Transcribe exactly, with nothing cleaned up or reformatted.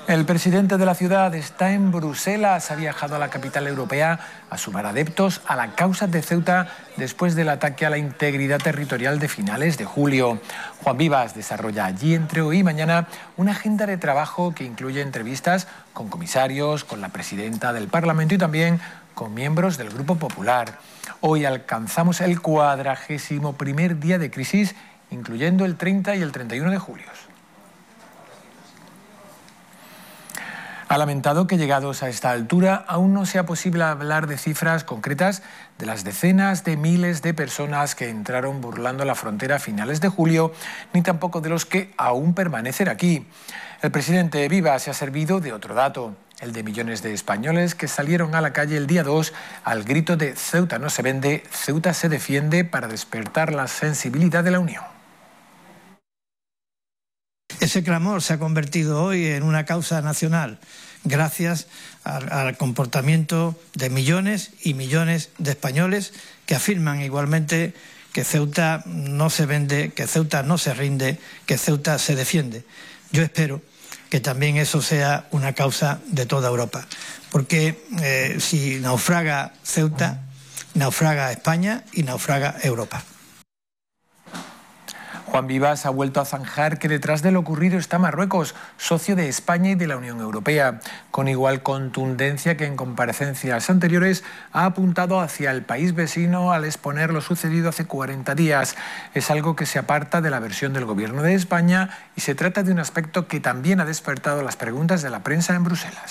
El presidente de la ciudad está en Bruselas, ha viajado a la capital europea a sumar adeptos a la causa de Ceuta después del ataque a la integridad territorial de finales de julio. Juan Vivas desarrolla allí entre hoy y mañana una agenda de trabajo que incluye entrevistas con comisarios, con la presidenta del Parlamento y también con miembros del Grupo Popular. Hoy alcanzamos el cuadragésimo primer día de crisis, incluyendo el treinta y el treinta y uno de julio. Ha lamentado que llegados a esta altura aún no sea posible hablar de cifras concretas de las decenas de miles de personas que entraron burlando la frontera a finales de julio, ni tampoco de los que aún permanecen aquí. El presidente Vivas se ha servido de otro dato, el de millones de españoles que salieron a la calle el día dos al grito de Ceuta no se vende, Ceuta se defiende, para despertar la sensibilidad de la Unión. Ese clamor se ha convertido hoy en una causa nacional gracias al, al comportamiento de millones y millones de españoles que afirman igualmente que Ceuta no se vende, que Ceuta no se rinde, que Ceuta se defiende. Yo espero que también eso sea una causa de toda Europa, porque eh, si naufraga Ceuta, naufraga España y naufraga Europa. Juan Vivas ha vuelto a zanjar que detrás de lo ocurrido está Marruecos, socio de España y de la Unión Europea, con igual contundencia que en comparecencias anteriores ha apuntado hacia el país vecino al exponer lo sucedido hace cuarenta días. Es algo que se aparta de la versión del Gobierno de España y se trata de un aspecto que también ha despertado las preguntas de la prensa en Bruselas.